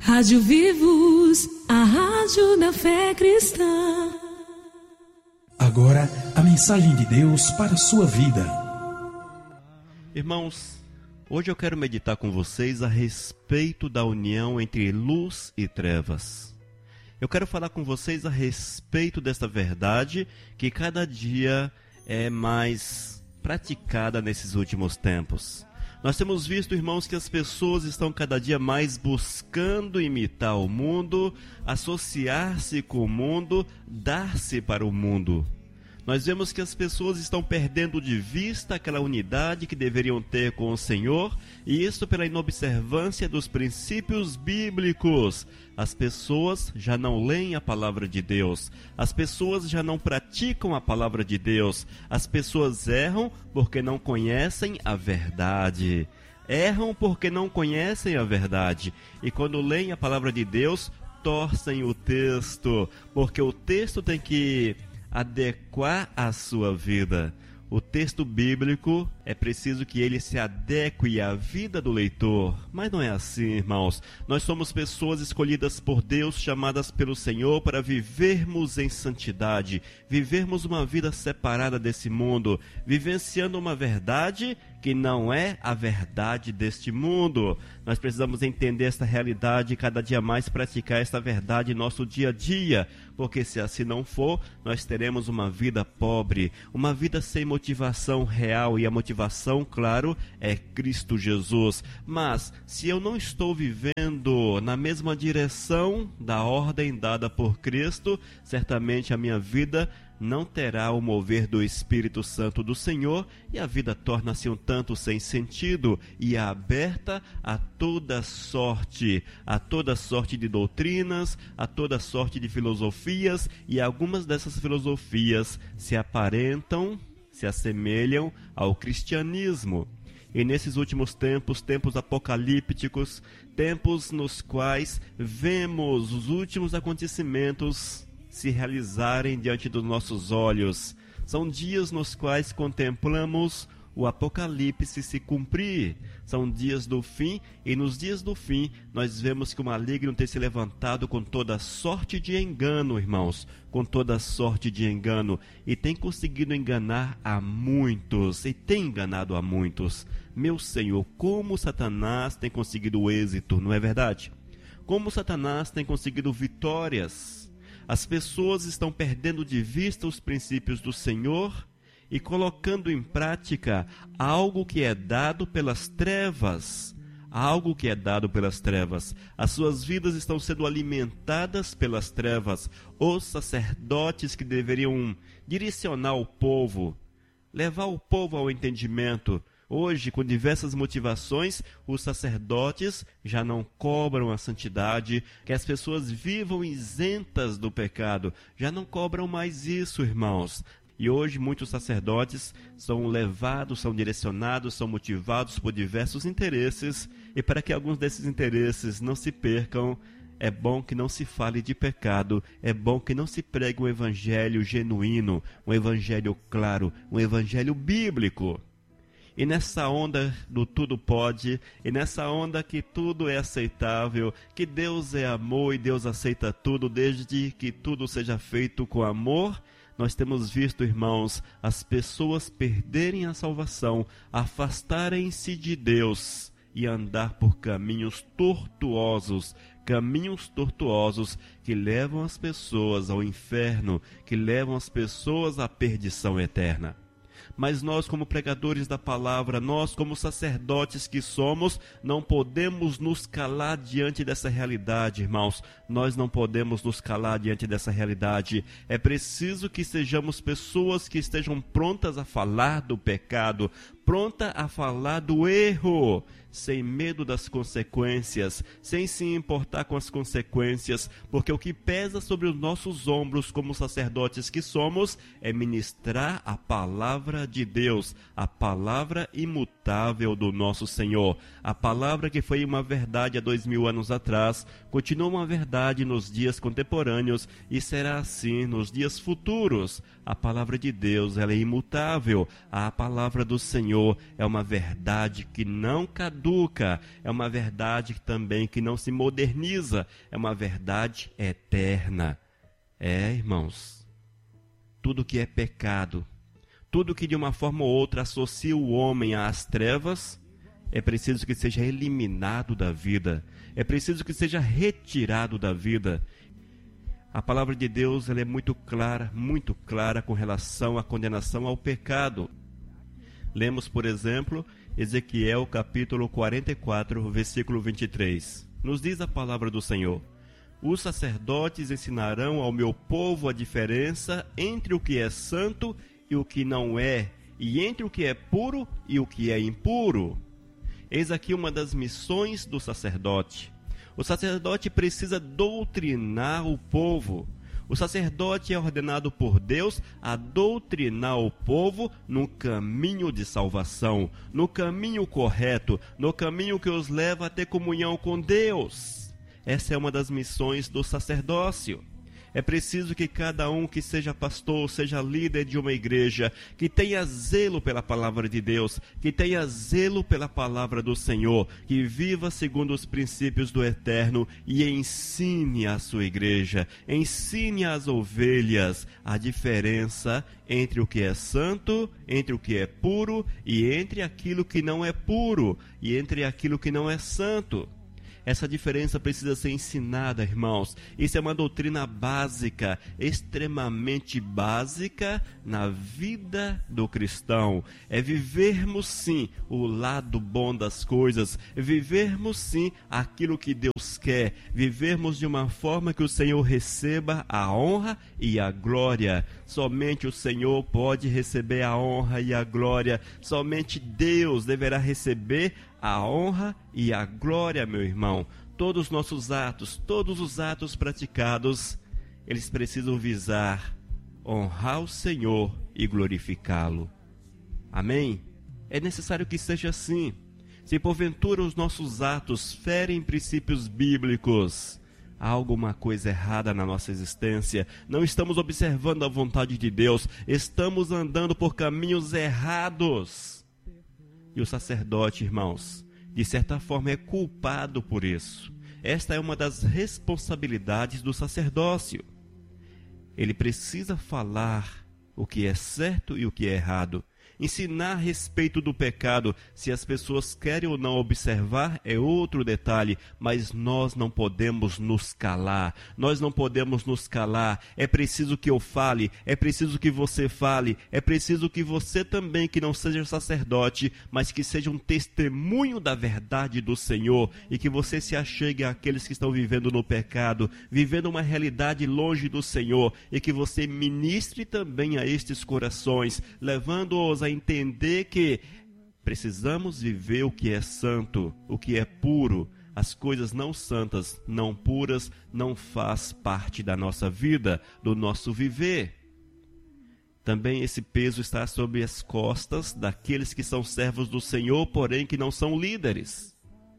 Rádio Vivos, a rádio da fé cristã. Agora, a mensagem de Deus para a sua vida. Irmãos, hoje eu quero meditar com vocês a respeito da união entre luz e trevas. Eu quero falar com vocês a respeito desta verdade que cada dia é mais praticada nesses últimos tempos. Nós temos visto, irmãos, que as pessoas estão cada dia mais buscando imitar o mundo, associar-se com o mundo, dar-se para o mundo. Nós vemos que as pessoas estão perdendo de vista aquela unidade que deveriam ter com o Senhor, e isso pela inobservância dos princípios bíblicos. As pessoas já não leem a palavra de Deus, as pessoas já não praticam a palavra de Deus, as pessoas erram porque não conhecem a verdade. Erram porque não conhecem a verdade, e quando leem a palavra de Deus, torcem o texto, porque o texto tem que adequar a sua vida. O texto bíblico é preciso que ele se adeque à vida do leitor, mas não é assim, irmãos. Nós somos pessoas escolhidas por Deus, chamadas pelo Senhor para vivermos em santidade, vivermos uma vida separada desse mundo, vivenciando uma verdade que não é a verdade deste mundo. Nós precisamos entender esta realidade e cada dia mais praticar esta verdade em nosso dia a dia, porque se assim não for, nós teremos uma vida pobre, uma vida sem motivação real, e a motivação, claro, é Cristo Jesus. Mas se eu não estou vivendo na mesma direção da ordem dada por Cristo, certamente a minha vida não terá o mover do Espírito Santo do Senhor, e a vida torna-se um tanto sem sentido e aberta a toda sorte de doutrinas, a toda sorte de filosofias, e algumas dessas filosofias se aparentam, se assemelham ao cristianismo. E nesses últimos tempos, tempos apocalípticos, tempos nos quais vemos os últimos acontecimentos se realizarem diante dos nossos olhos. São dias nos quais contemplamos o Apocalipse se cumprir. São dias do fim, e nos dias do fim nós vemos que o maligno tem se levantado com toda sorte de engano, irmãos, com toda sorte de engano, e tem conseguido enganar a muitos, e tem enganado a muitos. Meu Senhor, como Satanás tem conseguido êxito, não é verdade? Como Satanás tem conseguido vitórias. As pessoas estão perdendo de vista os princípios do Senhor e colocando em prática algo que é dado pelas trevas. Algo que é dado pelas trevas. As suas vidas estão sendo alimentadas pelas trevas. Os sacerdotes que deveriam direcionar o povo, levar o povo ao entendimento, hoje, com diversas motivações, os sacerdotes já não cobram a santidade, que as pessoas vivam isentas do pecado. Já não cobram mais isso, irmãos. E hoje muitos sacerdotes são levados, são direcionados, são motivados por diversos interesses. E para que alguns desses interesses não se percam, é bom que não se fale de pecado, é bom que não se pregue um evangelho genuíno, um evangelho claro, um evangelho bíblico. E nessa onda do tudo pode, e nessa onda que tudo é aceitável, que Deus é amor e Deus aceita tudo, desde que tudo seja feito com amor, nós temos visto, irmãos, as pessoas perderem a salvação, afastarem-se de Deus e andar por caminhos tortuosos que levam as pessoas ao inferno, que levam as pessoas à perdição eterna. Mas nós, como pregadores da palavra, nós, como sacerdotes que somos, não podemos nos calar diante dessa realidade, irmãos. Nós não podemos nos calar diante dessa realidade. É preciso que sejamos pessoas que estejam prontas a falar do pecado, pronta a falar do erro, sem medo das consequências, sem se importar com as consequências, porque o que pesa sobre os nossos ombros como sacerdotes que somos é ministrar a palavra de Deus, a palavra imutável imutável do nosso Senhor. A palavra que foi uma verdade há 2000 anos atrás, continua uma verdade nos dias contemporâneos e será assim nos dias futuros. A palavra de Deus, ela é imutável. A palavra do Senhor é uma verdade que não caduca, é uma verdade também que não se moderniza, é uma verdade eterna. Irmãos, tudo que é pecado, tudo que de uma forma ou outra associa o homem às trevas, é preciso que seja eliminado da vida, é preciso que seja retirado da vida. A palavra de Deus, ela é muito clara com relação à condenação ao pecado. Lemos, por exemplo, Ezequiel capítulo 44, versículo 23. Nos diz a palavra do Senhor: os sacerdotes ensinarão ao meu povo a diferença entre o que é santo e o que não é, e entre o que é puro e o que é impuro. Eis aqui uma das missões do sacerdote. O sacerdote precisa doutrinar o povo. O sacerdote é ordenado por Deus a doutrinar o povo no caminho de salvação, no caminho correto, no caminho que os leva a ter comunhão com Deus. Essa é uma das missões do sacerdócio. É preciso que cada um que seja pastor, seja líder de uma igreja, que tenha zelo pela palavra de Deus, que tenha zelo pela palavra do Senhor, que viva segundo os princípios do Eterno e ensine a sua igreja, ensine às ovelhas a diferença entre o que é santo, entre o que é puro e entre aquilo que não é puro e entre aquilo que não é santo. Essa diferença precisa ser ensinada, irmãos. Isso é uma doutrina básica, extremamente básica na vida do cristão. É vivermos sim o lado bom das coisas, vivermos sim aquilo que Deus quer, vivermos de uma forma que o Senhor receba a honra e a glória. Somente o Senhor pode receber a honra e a glória, somente Deus deverá receber a honra e a glória, meu irmão. Todos os nossos atos, todos os atos praticados, eles precisam visar honrar o Senhor e glorificá-lo. Amém? É necessário que seja assim. Se porventura os nossos atos ferem princípios bíblicos, há alguma coisa errada na nossa existência. Não estamos observando a vontade de Deus, estamos andando por caminhos errados. E o sacerdote, irmãos, de certa forma é culpado por isso. Esta é uma das responsabilidades do sacerdócio. Ele precisa falar o que é certo e o que é errado. Ensinar a respeito do pecado, se as pessoas querem ou não observar, é outro detalhe, mas nós não podemos nos calar. Nós não podemos nos calar. É preciso que eu fale, é preciso que você fale, é preciso que você também, que não seja sacerdote, mas que seja um testemunho da verdade do Senhor, e que você se achegue àqueles que estão vivendo no pecado, vivendo uma realidade longe do Senhor, e que você ministre também a estes corações, levando-os a entender que precisamos viver o que é santo, o que é puro. As coisas não santas, não puras, não faz parte da nossa vida, do nosso viver. Também esse peso está sobre as costas daqueles que são servos do Senhor, porém que não são líderes.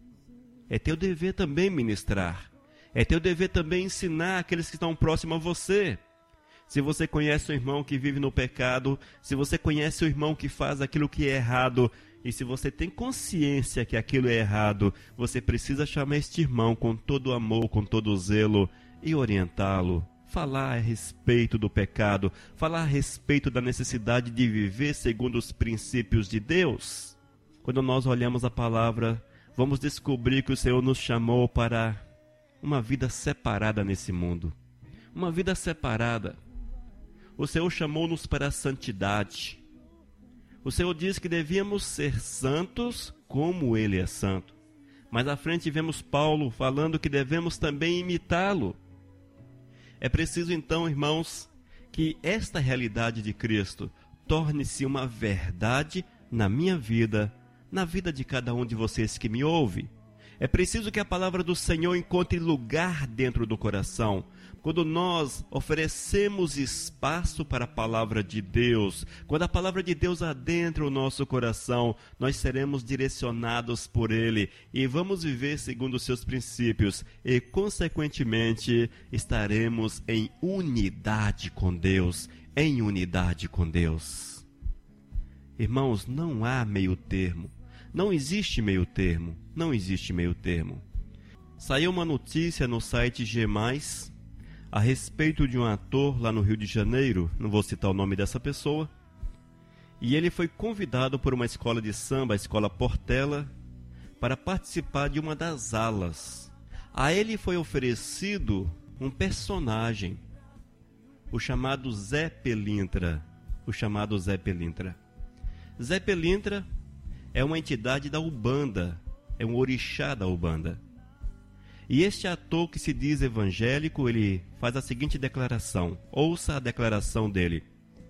É teu dever também ministrar. É teu dever também ensinar aqueles que estão próximos a você. Se você conhece o irmão que vive no pecado, se você conhece o irmão que faz aquilo que é errado, e se você tem consciência que aquilo é errado, você precisa chamar este irmão com todo amor, com todo zelo e orientá-lo. Falar a respeito do pecado, falar a respeito da necessidade de viver segundo os princípios de Deus. Quando nós olhamos a palavra, vamos descobrir que o Senhor nos chamou para uma vida separada nesse mundo. Uma vida separada. O Senhor chamou-nos para a santidade. O Senhor diz que devíamos ser santos como Ele é santo. Mas à frente vemos Paulo falando que devemos também imitá-lo. É preciso então, irmãos, que esta realidade de Cristo torne-se uma verdade na minha vida, na vida de cada um de vocês que me ouve. É preciso que a palavra do Senhor encontre lugar dentro do coração. Quando nós oferecemos espaço para a palavra de Deus, quando a palavra de Deus adentra o nosso coração, nós seremos direcionados por Ele e vamos viver segundo os seus princípios e, consequentemente, estaremos em unidade com Deus, em unidade com Deus. Irmãos, não há meio termo. Não existe meio termo. Não existe meio termo. Saiu uma notícia no site G+, a respeito de um ator lá no Rio de Janeiro, não vou citar o nome dessa pessoa, e ele foi convidado por uma escola de samba, a Escola Portela, para participar de uma das alas. A ele foi oferecido um personagem, o chamado Zé Pelintra. Zé Pelintra é uma entidade da Umbanda, é um orixá da Umbanda. E este ator que se diz evangélico, ele faz a seguinte declaração. Ouça a declaração dele.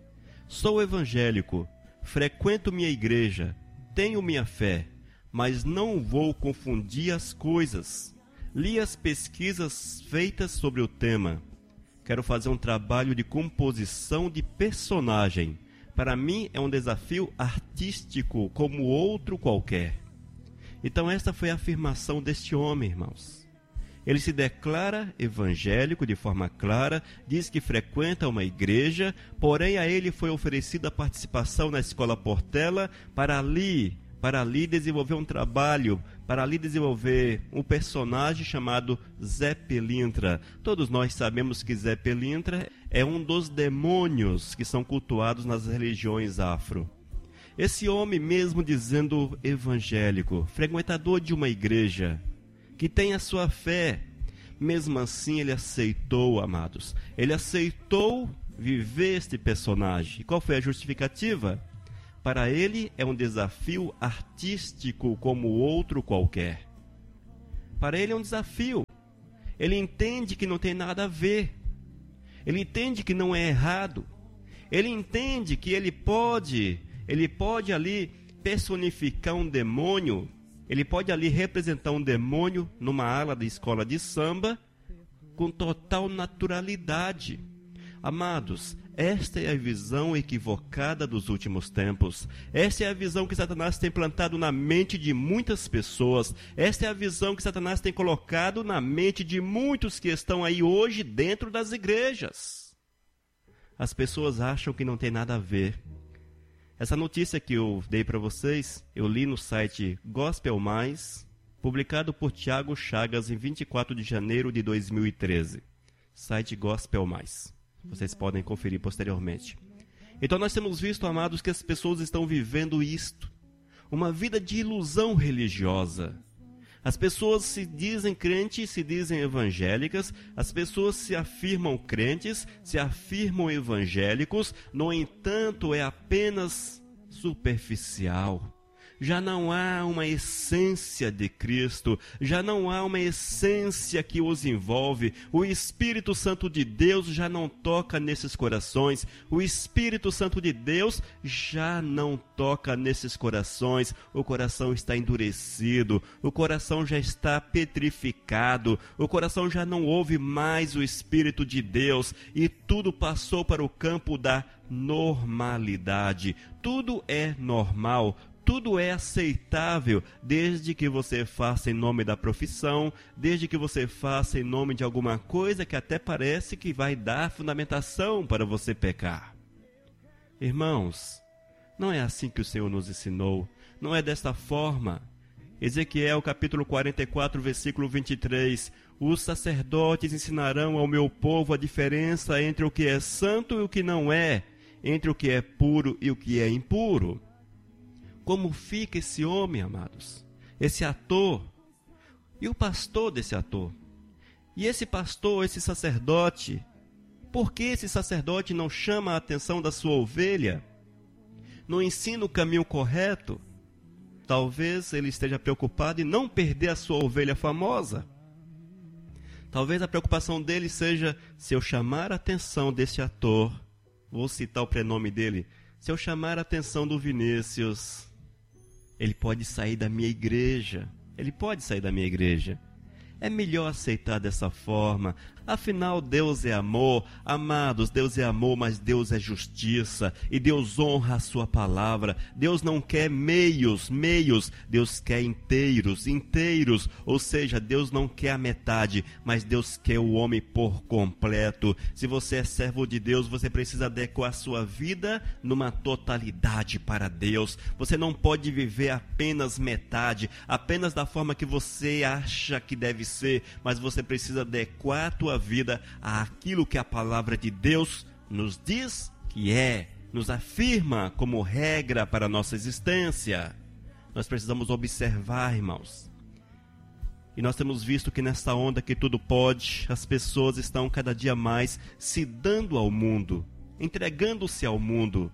Sou evangélico, frequento minha igreja, tenho minha fé, mas não vou confundir as coisas. Li as pesquisas feitas sobre o tema. Quero fazer um trabalho de composição de personagem. Para mim é um desafio artístico como outro qualquer. Então esta foi a afirmação deste homem, irmãos. Ele se declara evangélico de forma clara, diz que frequenta uma igreja, porém a ele foi oferecida a participação na Escola Portela para ali desenvolver um trabalho, para ali desenvolver um personagem chamado Zé Pelintra. Todos nós sabemos que Zé Pelintra é um dos demônios que são cultuados nas religiões afro. Esse homem, mesmo dizendo evangélico, frequentador de uma igreja, que tem a sua fé, mesmo assim ele aceitou, amados. Ele aceitou viver este personagem. Qual foi a justificativa? Para ele é um desafio artístico como outro qualquer. Para ele é um desafio. Ele entende que não tem nada a ver. Ele entende que não é errado. Ele entende que ele pode ali personificar um demônio. Ele pode ali representar um demônio numa ala da escola de samba com total naturalidade. Amados, esta é a visão equivocada dos últimos tempos. Esta é a visão que Satanás tem plantado na mente de muitas pessoas. Esta é a visão que Satanás tem colocado na mente de muitos que estão aí hoje dentro das igrejas. As pessoas acham que não tem nada a ver. Essa notícia que eu dei para vocês, eu li no site Gospel Mais, publicado por Tiago Chagas em 24 de janeiro de 2013. Site Gospel Mais. Vocês podem conferir posteriormente. Então nós temos visto, amados, que as pessoas estão vivendo isto. Uma vida de ilusão religiosa. As pessoas se dizem crentes, se dizem evangélicas, as pessoas se afirmam crentes, se afirmam evangélicos, no entanto é apenas superficial. Já não há uma essência de Cristo, já não há uma essência que os envolve. O Espírito Santo de Deus já não toca nesses corações. O Espírito Santo de Deus já não toca nesses corações. O coração está endurecido, o coração já está petrificado, o coração já não ouve mais o Espírito de Deus e tudo passou para o campo da normalidade. Tudo é normal. Tudo é aceitável, desde que você faça em nome da profissão, desde que você faça em nome de alguma coisa que até parece que vai dar fundamentação para você pecar. Irmãos, não é assim que o Senhor nos ensinou, não é desta forma. Ezequiel capítulo 44, versículo 23, os sacerdotes ensinarão ao meu povo a diferença entre o que é santo e o que não é, entre o que é puro e o que é impuro. Como fica esse homem, amados? Esse ator? E o pastor desse ator? E esse pastor, esse sacerdote? Por que esse sacerdote não chama a atenção da sua ovelha? Não ensina o caminho correto? Talvez ele esteja preocupado em não perder a sua ovelha famosa. Talvez a preocupação dele seja, se eu chamar a atenção desse ator, vou citar o prenome dele, se eu chamar a atenção do Vinícius, ele pode sair da minha igreja, ele pode sair da minha igreja. É melhor aceitar dessa forma. Afinal, Deus é amor. Amados, Deus é amor, mas Deus é justiça. E Deus honra a sua palavra. Deus não quer meios. Deus quer inteiros. Ou seja, Deus não quer a metade, mas Deus quer o homem por completo. Se você é servo de Deus, você precisa adequar a sua vida numa totalidade para Deus. Você não pode viver apenas metade, apenas da forma que você acha que deve ser, mas você precisa adequar a tua vida àquilo que a palavra de Deus nos diz que nos afirma como regra para a nossa existência. Nós precisamos observar, irmãos. E nós temos visto que nesta onda que tudo pode, as pessoas estão cada dia mais se dando ao mundo, entregando-se ao mundo.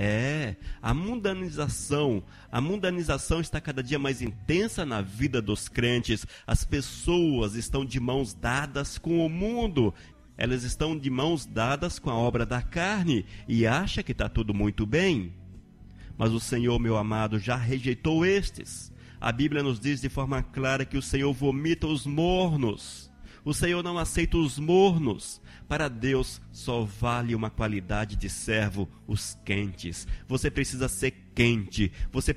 A mundanização está cada dia mais intensa na vida dos crentes. As pessoas estão de mãos dadas com o mundo. Elas estão de mãos dadas com a obra da carne e acham que está tudo muito bem. Mas o Senhor, meu amado, já rejeitou estes. A Bíblia nos diz de forma clara que o Senhor vomita os mornos. O Senhor não aceita os mornos. Para Deus só vale uma qualidade de servo, os quentes. Você precisa ser quente,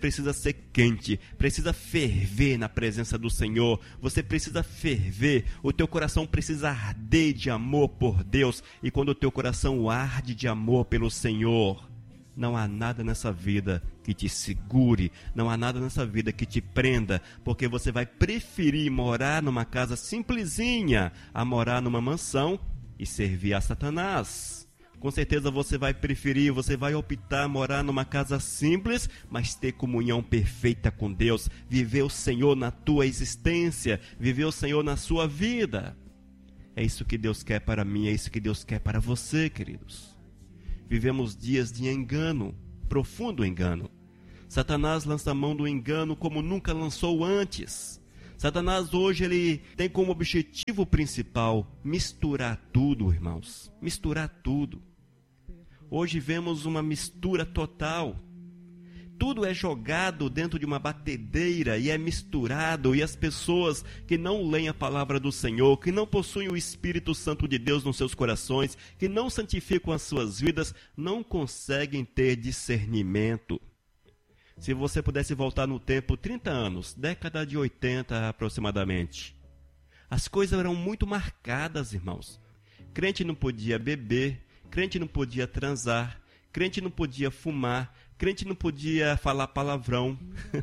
precisa ferver na presença do Senhor. Você precisa ferver, o teu coração precisa arder de amor por Deus. E quando o teu coração arde de amor pelo Senhor, não há nada nessa vida que te segure, não há nada nessa vida que te prenda, porque você vai preferir morar numa casa simplesinha a morar numa mansão e servir a Satanás. Com certeza você vai preferir, você vai optar morar numa casa simples, mas ter comunhão perfeita com Deus, viver o Senhor na tua existência, viver o Senhor na sua vida. É isso que Deus quer para mim, é isso que Deus quer para você, queridos. Vivemos dias de engano, profundo engano. Satanás lança a mão do engano como nunca lançou antes. Satanás hoje ele tem como objetivo principal misturar tudo, irmãos. Misturar tudo. Hoje vemos uma mistura total. Tudo é jogado dentro de uma batedeira e é misturado, e as pessoas que não leem a palavra do Senhor, que não possuem o Espírito Santo de Deus nos seus corações, que não santificam as suas vidas, não conseguem ter discernimento. Se você pudesse voltar no tempo 30 anos, década de 80 aproximadamente, as coisas eram muito marcadas, irmãos. Crente não podia beber, crente não podia transar, crente não podia fumar, crente não podia falar palavrão.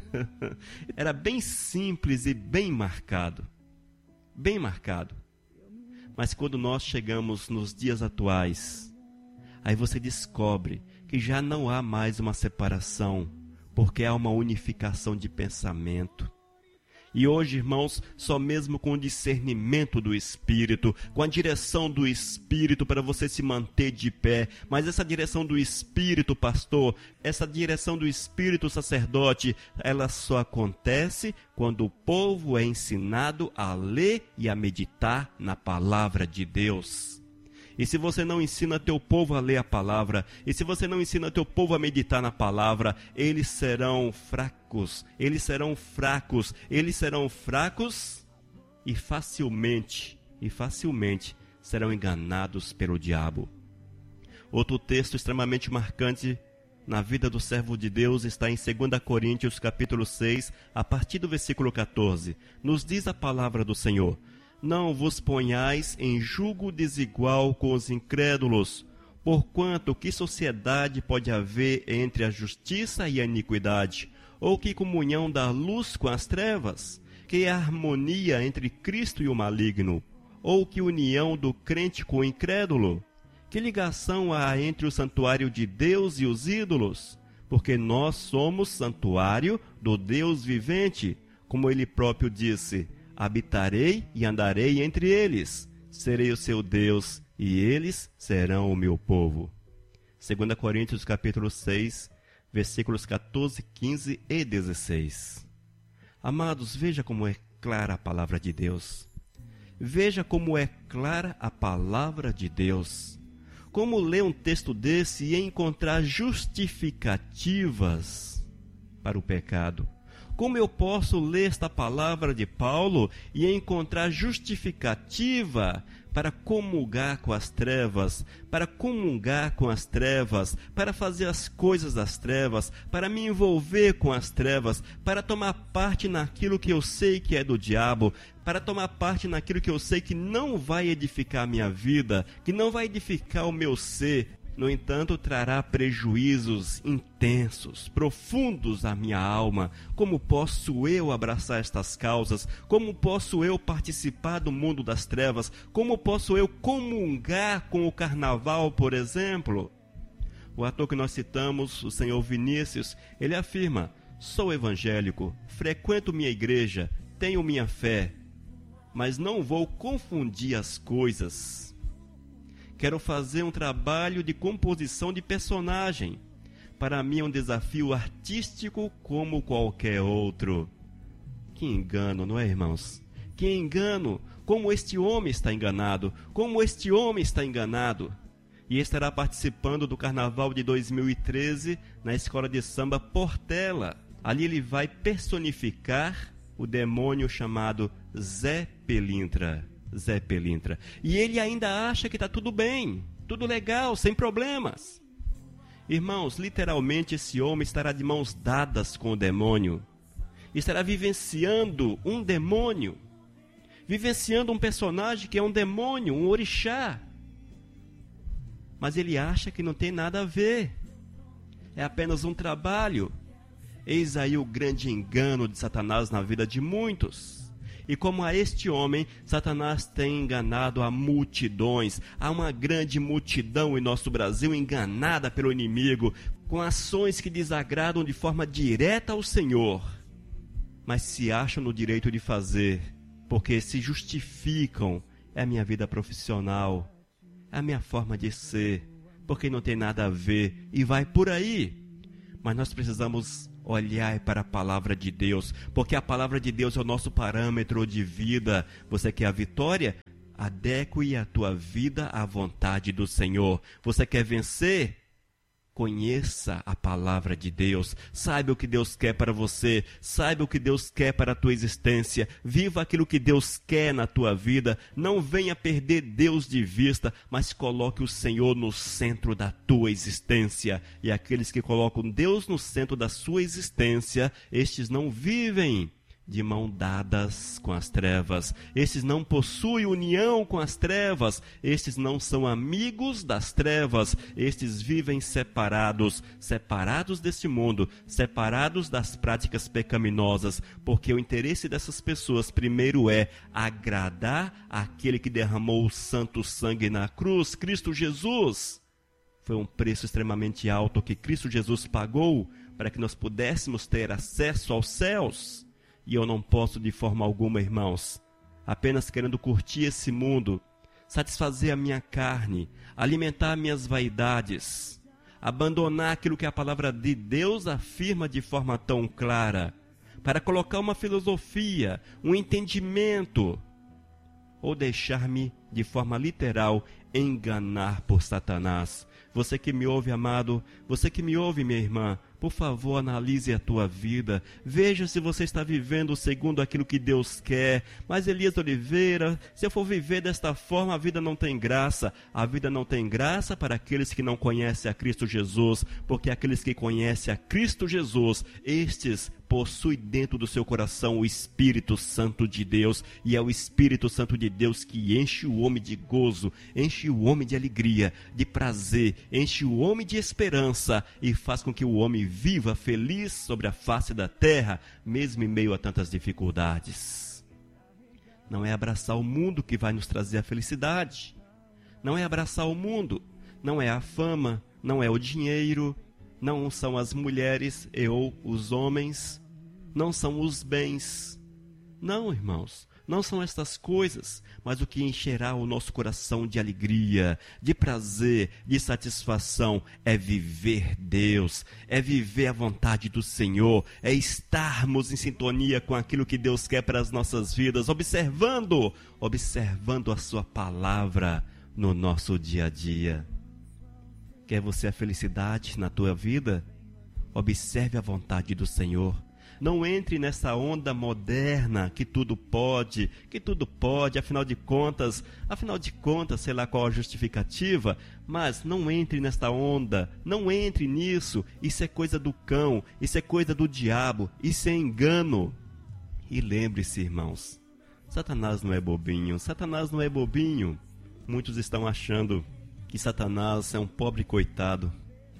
Era bem simples e bem marcado. Bem marcado. Mas quando nós chegamos nos dias atuais, aí você descobre que já não há mais uma separação, porque há uma unificação de pensamento. E hoje, irmãos, só mesmo com o discernimento do Espírito, com a direção do Espírito para você se manter de pé. Mas essa direção do Espírito, pastor, essa direção do Espírito, sacerdote, ela só acontece quando o povo é ensinado a ler e a meditar na palavra de Deus. E se você não ensina teu povo a ler a palavra, e se você não ensina teu povo a meditar na palavra, eles serão fracos e facilmente serão enganados pelo diabo. Outro texto extremamente marcante na vida do servo de Deus está em 2 Coríntios capítulo 6, a partir do versículo 14. Nos diz a palavra do Senhor: não vos ponhais em julgo desigual com os incrédulos, porquanto que sociedade pode haver entre a justiça e a iniquidade? Ou que comunhão da luz com as trevas? Que harmonia entre Cristo e o maligno? Ou que união do crente com o incrédulo? Que ligação há entre o santuário de Deus e os ídolos? Porque nós somos santuário do Deus vivente, como ele próprio disse: habitarei e andarei entre eles, serei o seu Deus, e eles serão o meu povo. 2 Coríntios capítulo 6, versículos 14, 15 e 16. Amados, veja como é clara a palavra de Deus. Veja como é clara a palavra de Deus. Como ler um texto desse e encontrar justificativas para o pecado? Como eu posso ler esta palavra de Paulo e encontrar justificativa para comungar com as trevas, para comungar com as trevas, para fazer as coisas das trevas, para me envolver com as trevas, para tomar parte naquilo que eu sei que é do diabo, para tomar parte naquilo que eu sei que não vai edificar a minha vida, que não vai edificar o meu ser. No entanto, trará prejuízos intensos, profundos à minha alma. Como posso eu abraçar estas causas? Como posso eu participar do mundo das trevas? Como posso eu comungar com o carnaval, por exemplo? O ator que nós citamos, o senhor Vinícius, ele afirma: sou evangélico, frequento minha igreja, tenho minha fé, mas não vou confundir as coisas. Quero fazer um trabalho de composição de personagem. Para mim é um desafio artístico como qualquer outro. Que engano, não é, irmãos? Que engano! Como este homem está enganado! Como este homem está enganado! E estará participando do Carnaval de 2013 na escola de samba Portela. Ali ele vai personificar o demônio chamado Zé Pelintra. Zé Pelintra. E ele ainda acha que está tudo bem, tudo legal, sem problemas. Irmãos, literalmente esse homem estará de mãos dadas com o demônio. Estará vivenciando um demônio. Vivenciando um personagem que é um demônio, um orixá. Mas ele acha que não tem nada a ver. É apenas um trabalho. Eis aí o grande engano de Satanás na vida de muitos. E como a este homem, Satanás tem enganado a multidões. Há uma grande multidão em nosso Brasil enganada pelo inimigo, com ações que desagradam de forma direta ao Senhor, mas se acham no direito de fazer, porque se justificam. É a minha vida profissional, é a minha forma de ser, porque não tem nada a ver, e vai por aí. Mas nós precisamos olhar para a palavra de Deus, porque a palavra de Deus é o nosso parâmetro de vida. Você quer a vitória? Adeque a tua vida à vontade do Senhor. Você quer vencer? Conheça a palavra de Deus. Saiba o que Deus quer para você. Saiba o que Deus quer para a tua existência. Viva aquilo que Deus quer na tua vida. Não venha perder Deus de vista, mas coloque o Senhor no centro da tua existência. E aqueles que colocam Deus no centro da sua existência, estes não vivem de mão dadas com as trevas. Estes não possuem união com as trevas. Estes não são amigos das trevas. Estes vivem separados, separados deste mundo, separados das práticas pecaminosas, porque o interesse dessas pessoas primeiro é agradar aquele que derramou o santo sangue na cruz, Cristo Jesus. Foi um preço extremamente alto que Cristo Jesus pagou para que nós pudéssemos ter acesso aos céus. E eu não posso de forma alguma, irmãos, apenas querendo curtir esse mundo, satisfazer a minha carne, alimentar minhas vaidades, abandonar aquilo que a palavra de Deus afirma de forma tão clara, para colocar uma filosofia, um entendimento, ou deixar-me de forma literal enganar por Satanás. Você que me ouve, amado, você que me ouve, minha irmã, por favor, analise a tua vida. Veja se você está vivendo segundo aquilo que Deus quer. Mas Elias Oliveira, se eu for viver desta forma, a vida não tem graça. A vida não tem graça para aqueles que não conhecem a Cristo Jesus, porque aqueles que conhecem a Cristo Jesus, estes possuem dentro do seu coração o Espírito Santo de Deus. E é o Espírito Santo de Deus que enche o homem de gozo, enche o homem de alegria, de prazer, enche o homem de esperança e faz com que o homem viva feliz sobre a face da terra, mesmo em meio a tantas dificuldades. Não é abraçar o mundo que vai nos trazer a felicidade. Não é abraçar o mundo. Não é a fama, não é o dinheiro, não são as mulheres ou os homens, não são os bens. Não, irmãos, não são estas coisas, mas o que encherá o nosso coração de alegria, de prazer, de satisfação, é viver Deus, é viver a vontade do Senhor, é estarmos em sintonia com aquilo que Deus quer para as nossas vidas, observando a sua palavra no nosso dia a dia. Quer você a felicidade na tua vida? Observe a vontade do Senhor. Não entre nessa onda moderna que tudo pode, afinal de contas, sei lá qual a justificativa, mas não entre nesta onda, não entre nisso, isso é coisa do cão, isso é coisa do diabo, isso é engano. E lembre-se, irmãos, Satanás não é bobinho. Muitos estão achando que Satanás é um pobre coitado.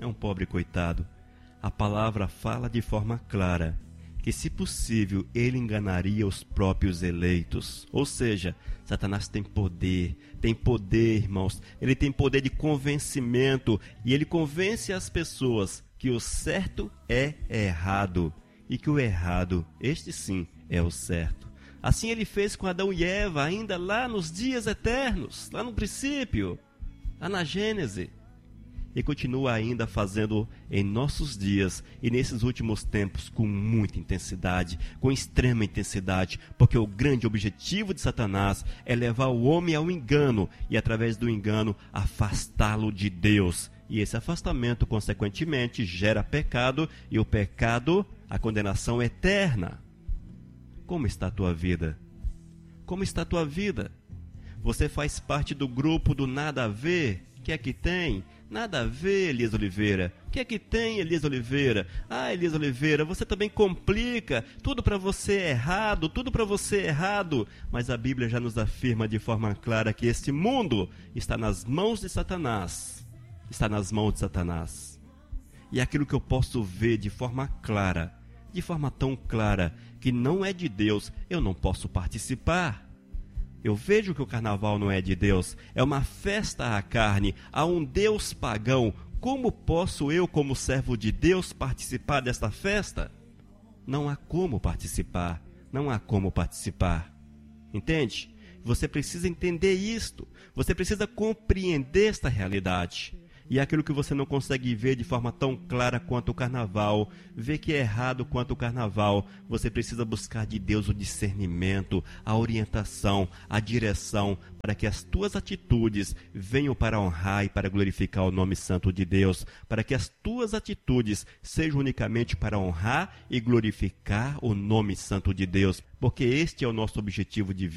A palavra fala de forma clara que, se possível, ele enganaria os próprios eleitos. Ou seja, Satanás tem poder, irmãos. Ele tem poder de convencimento e ele convence as pessoas que o certo é errado e que o errado, este sim, é o certo. Assim ele fez com Adão e Eva, ainda lá nos dias eternos, lá no princípio, lá na Gênese. E continua ainda fazendo em nossos dias e nesses últimos tempos com muita intensidade, com extrema intensidade, porque o grande objetivo de Satanás é levar o homem ao engano e, através do engano, afastá-lo de Deus. E esse afastamento, consequentemente, gera pecado, e o pecado, a condenação eterna. Como está a tua vida? Como está a tua vida? Você faz parte do grupo do nada a ver? O que é que tem? Nada a ver, Elias Oliveira. O que é que tem, Elias Oliveira? Ah, Elias Oliveira, você também complica. Tudo para você é errado, Mas a Bíblia já nos afirma de forma clara que este mundo está nas mãos de Satanás. E aquilo que eu posso ver de forma clara, de forma tão clara, que não é de Deus, eu não posso participar. Eu vejo que o carnaval não é de Deus, é uma festa à carne, a um Deus pagão. Como posso eu, como servo de Deus, participar desta festa? Não há como participar. Entende? Você precisa entender isto, você precisa compreender esta realidade. E aquilo que você não consegue ver de forma tão clara quanto o carnaval, ver que é errado quanto o carnaval, você precisa buscar de Deus o discernimento, a orientação, a direção, para que as tuas atitudes venham para honrar e para glorificar o nome santo de Deus, para que as tuas atitudes sejam unicamente para honrar e glorificar o nome santo de Deus, porque este é o nosso objetivo de vida.